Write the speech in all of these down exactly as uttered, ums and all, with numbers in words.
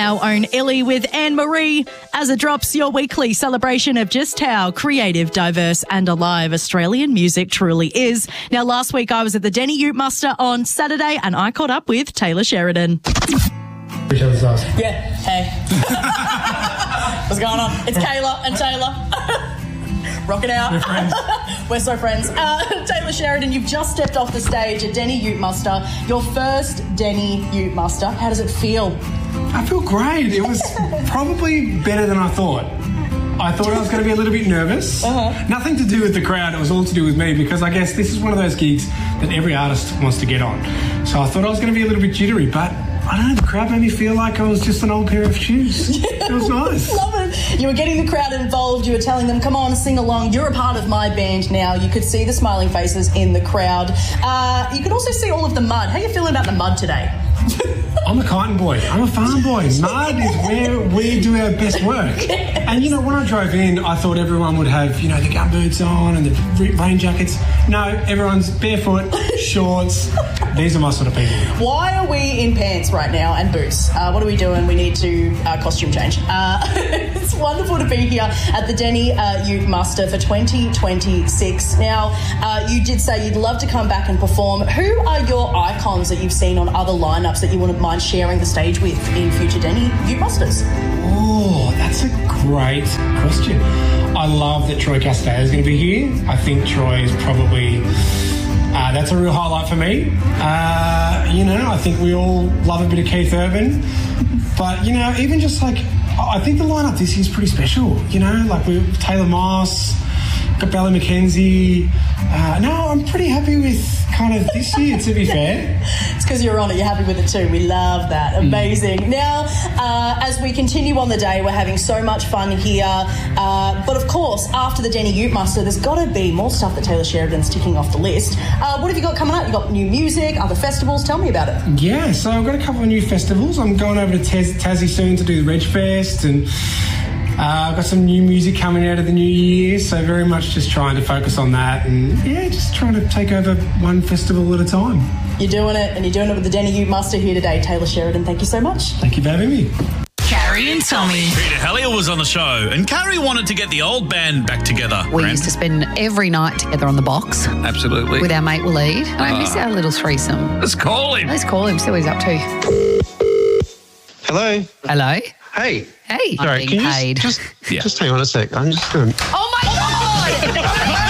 our own Ellie with Anne-Marie as it drops your weekly celebration of just how creative, diverse and alive Australian music truly is. Now, last week I was at the Denny Ute Muster on Saturday and I caught up with Taylor Sheridan. Yeah, hey. What's going on? It's Kayla and Taylor. Rock it out. We're friends. We're so friends. Uh, Taylor Sheridan, you've just stepped off the stage at Denny Ute Muster. Your first Denny Ute Muster. How does it feel? I feel great. It was probably better than I thought. I thought I was going to be a little bit nervous. Uh-huh. Nothing to do with the crowd. It was all to do with me because I guess this is one of those gigs that every artist wants to get on. So I thought I was going to be a little bit jittery, but I don't know, the crowd made me feel like I was just an old pair of shoes. It was nice. Love it. You were getting the crowd involved. You were telling them, come on, sing along. You're a part of my band now. You could see the smiling faces in the crowd. Uh, you could also see all of the mud. How are you feeling about the mud today? I'm a Kyneton boy. I'm a farm boy. Mud is where we do our best work. And, you know, when I drove in, I thought everyone would have, you know, the gumboots on and the rain jackets. No, everyone's barefoot, shorts. These are my sort of people. Why are we in pants right now and boots? Uh, what are we doing? We need to uh, costume change. Uh, it's wonderful to be here at the Denny uh, Ute Muster for twenty twenty-six. Now, uh, you did say you'd love to come back and perform. Who are your icons that you've seen on other lineups that you wouldn't mind sharing the stage with in future Denny Ute Musters? Oh, that's a great question. I love that Troy Castadio is going to be here. I think Troy is probably... Uh, that's a real highlight for me. Uh, you know, I think we all love a bit of Keith Urban. But, you know, even just like... I think the lineup this year is pretty special. You know, like we Taylor Moss, got Bella McKenzie. Uh, no, I'm pretty happy with kind of this year, to be fair. It's because you're on it. You're happy with it too. We love that. Amazing. Mm. Now, uh, as we continue on the day, we're having so much fun here. Uh, but, of course, after the Denny Ute Muster, there's got to be more stuff that Taylor Sheridan's ticking off the list. Uh, what have you got coming up? You got new music, other festivals. Tell me about it. Yeah, so I've got a couple of new festivals. I'm going over to Taz- Tassie soon to do the Reg Fest and... Uh, I've got some new music coming out of the new year, so very much just trying to focus on that and, yeah, just trying to take over one festival at a time. You're doing it, and you're doing it with the Denny Ute Muster here today. Taylor Sheridan, thank you so much. Thank you for having me. Carrie and Tommy. Peter Hellier was on the show, and Carrie wanted to get the old band back together. We Brent. used to spend every night together on the box Absolutely. with our mate Waleed. And I miss our little threesome. Let's call him. Let's call him, see what he's up to. Hello. Hello. Hey. Hey. Sorry, I'm being can you paid. just just, Yeah. just hang on a sec? I'm just doing. Oh my God!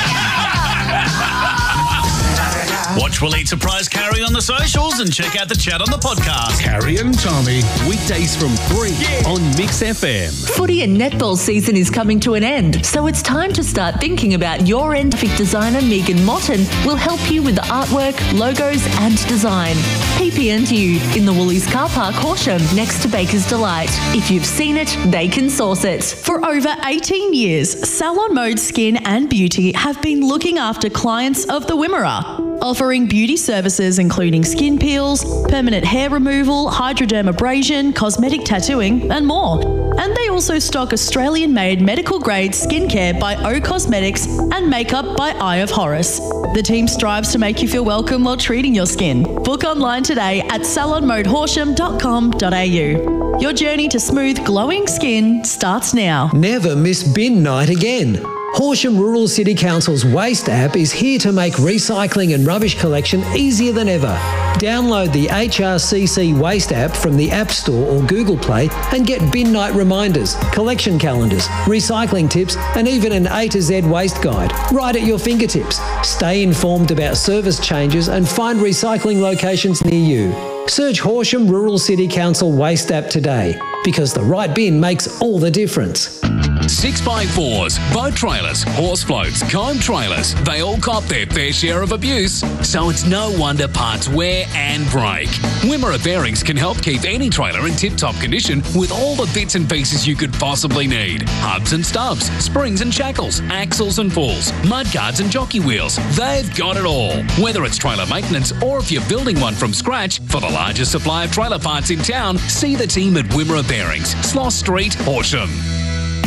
Watch Waleed surprise Carrie on the socials and check out the chat on the podcast. Carrie and Tommy, weekdays from three on Mix F M. Footy and netball season is coming to an end, so it's time to start thinking about your end. Graphic designer Megan Motton will help you with the artwork, logos and design. P P N to you in the Woolies car park, Horsham, next to Baker's Delight. If you've seen it, they can source it. For over eighteen years, Salon Mode Skin and Beauty have been looking after clients of the Wimmera, offering beauty services including skin peels, permanent hair removal, hydrodermabrasion, cosmetic tattooing and more. And they also stock Australian-made medical-grade skincare by O Cosmetics and makeup by Eye of Horus. The team strives to make you feel welcome while treating your skin. Book online today at salon mode horsham dot com dot a u. Your journey to smooth, glowing skin starts now. Never miss bin night again. Horsham Rural City Council's Waste app is here to make recycling and rubbish collection easier than ever. Download the H R C C Waste app from the App Store or Google Play and get bin night reminders, collection calendars, recycling tips and even an A to Z waste guide right at your fingertips. Stay informed about service changes and find recycling locations near you. Search Horsham Rural City Council Waste app today because the right bin makes all the difference. Six by fours, boat trailers, horse floats, comb trailers, they all cop their fair share of abuse. So it's no wonder parts wear and break. Wimmera Bearings can help keep any trailer in tip-top condition with all the bits and pieces you could possibly need. Hubs and stubs, springs and shackles, axles and pulls, mudguards and jockey wheels. They've got it all. Whether it's trailer maintenance or if you're building one from scratch, for the largest supply of trailer parts in town, see the team at Wimmera Bearings, Sloss Street, Horsham.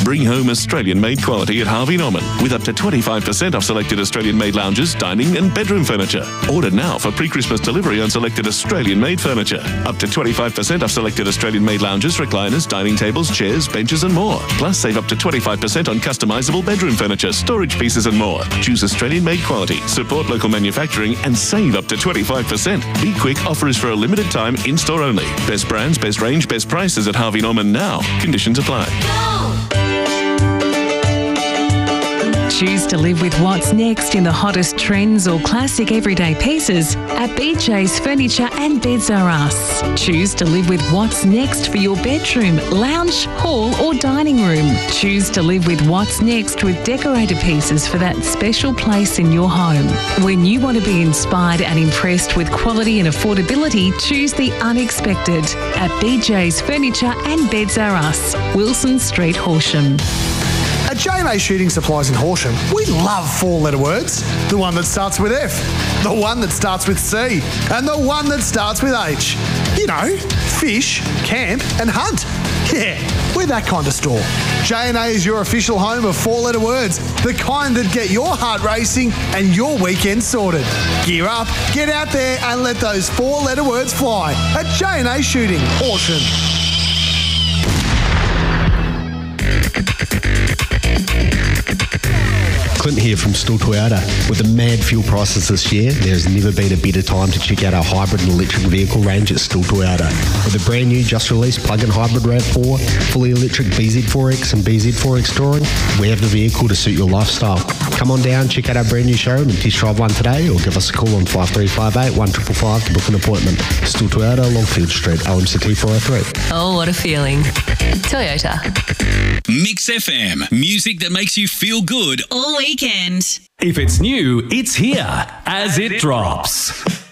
Bring home Australian-made quality at Harvey Norman with up to twenty-five percent off selected Australian-made lounges, dining and bedroom furniture. Order now for pre-Christmas delivery on selected Australian-made furniture. Up to twenty-five percent off selected Australian-made lounges, recliners, dining tables, chairs, benches and more. Plus, save up to twenty-five percent on customisable bedroom furniture, storage pieces and more. Choose Australian-made quality, support local manufacturing and save up to twenty-five percent. Be quick, offer is for a limited time, in-store only. Best brands, best range, best prices at Harvey Norman now. Conditions apply. Choose to live with what's next in the hottest trends or classic everyday pieces at B J's Furniture and Beds R Us. Choose to live with what's next for your bedroom, lounge, hall or dining room. Choose to live with what's next with decorated pieces for that special place in your home. When you want to be inspired and impressed with quality and affordability, choose the unexpected at B J's Furniture and Beds R Us, Wilson Street, Horsham. At J and A Shooting Supplies in Horsham, we love four-letter words. The one that starts with F, the one that starts with C, and the one that starts with H. You know, fish, camp and hunt. Yeah, we're that kind of store. J and A is your official home of four-letter words, the kind that get your heart racing and your weekend sorted. Gear up, get out there and let those four-letter words fly at J and A Shooting, Horsham. Clint here from Still Toyota. With the mad fuel prices this year, there's never been a better time to check out our hybrid and electric vehicle range at Still Toyota. With a brand new, just released plug-in hybrid RAV four, fully electric B Z four X and B Z four X touring, we have the vehicle to suit your lifestyle. Come on down, check out our brand new showroom and test drive one today, or give us a call on five three five eight, one five five five to book an appointment. Still Toyota, Longfield Street, O M C T four oh three. Oh, what a feeling. Toyota. Mix F M, music that makes you feel good all weekend. If it's new, it's here as it drops.